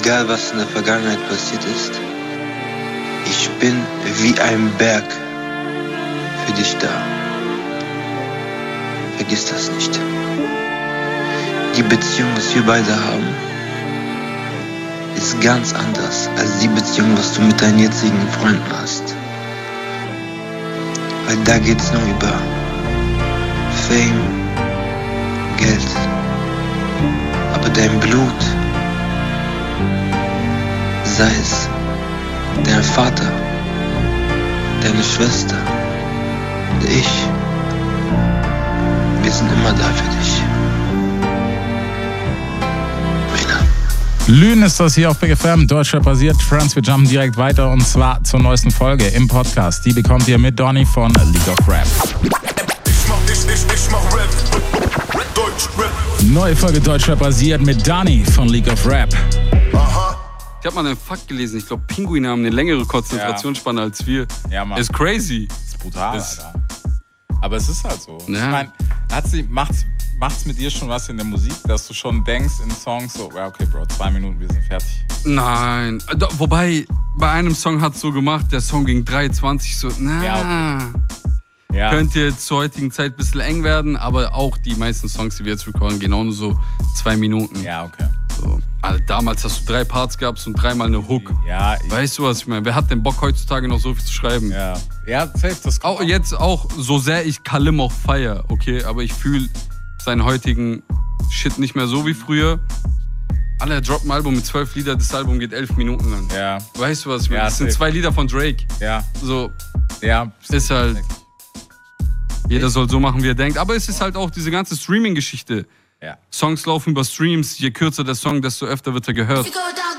Egal was in der Vergangenheit passiert ist, ich bin wie ein Berg für dich da. Vergiss das nicht. Die Beziehung, was wir beide haben, ist ganz anders als die Beziehung, was du mit deinen jetzigen Freunden hast. Weil da geht's nur über Fame, Geld. Aber dein Blut, sei es dein Vater, deine Schwester oder ich, wir sind immer da für dich. Lünen ist das hier auf Big FM, Deutschrap basiert. Friends, wir jumpen direkt weiter und zwar zur neuesten Folge im Podcast. Die bekommt ihr mit Donny von League of Rap. Ich mach Rap. Deutschrap. Neue Folge Deutschrap basiert mit Donny von League of Rap. Ich hab mal einen Fakt gelesen, ich glaube Pinguine haben eine längere Konzentrationsspanne als wir. Ja, Mann. Ist crazy. Ist brutal, Alter. Aber es ist halt so. Ja. Ich meine, macht's mit dir schon was in der Musik, dass du schon denkst in Songs so, ja okay, Bro, 2 Minuten, wir sind fertig? Nein, wobei, bei einem Song hat es so gemacht, der Song ging 3,20, so, könnte jetzt zur heutigen Zeit ein bisschen eng werden, aber auch die meisten Songs, die wir jetzt recorden, gehen auch nur so 2 Minuten. Ja, okay. So. Also damals hast du 3 Parts gehabt und 3-mal eine Hook. Ja, weißt du, was ich meine? Wer hat denn Bock heutzutage noch so viel zu schreiben? Ja, safe, das auch jetzt auch, so sehr ich Kalim auch feier, okay, aber ich fühle seinen heutigen Shit nicht mehr so wie früher. Alle droppen ein Album mit 12 Lieder, das Album geht 11 Minuten lang. Ja. Weißt du was? Ja, das sind 2 Lieder von Drake. Ja. So. Ja. Ist halt. Jeder soll so machen, wie er denkt. Aber es ist halt auch diese ganze Streaming-Geschichte. Ja. Songs laufen über Streams. Je kürzer der Song, desto öfter wird er gehört.